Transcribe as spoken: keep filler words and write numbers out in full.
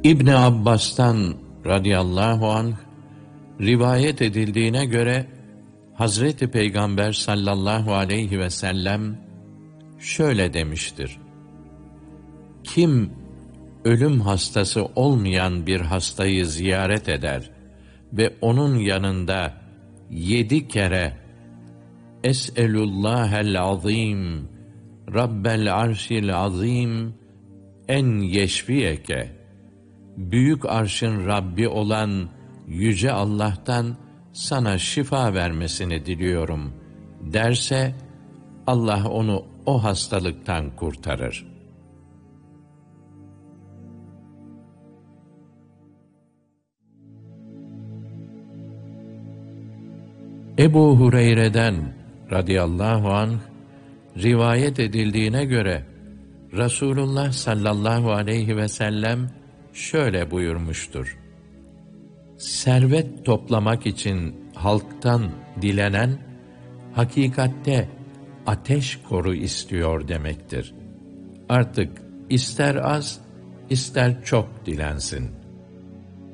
İbni Abbas'tan radıyallahu anh rivayet edildiğine göre Hazreti Peygamber sallallahu aleyhi ve sellem şöyle demiştir: kim ölüm hastası olmayan bir hastayı ziyaret eder ve onun yanında yedi kere Es'elullahel azim Rabbel arşil azim en yeşfiyeke, büyük arşın Rabbi olan yüce Allah'tan sana şifa vermesini diliyorum derse, Allah onu o hastalıktan kurtarır. Ebu Hureyre'den radıyallahu anh rivayet edildiğine göre Resulullah sallallahu aleyhi ve sellem şöyle buyurmuştur: servet toplamak için halktan dilenen, hakikatte ateş koru istiyor demektir. Artık ister az, ister çok dilensin.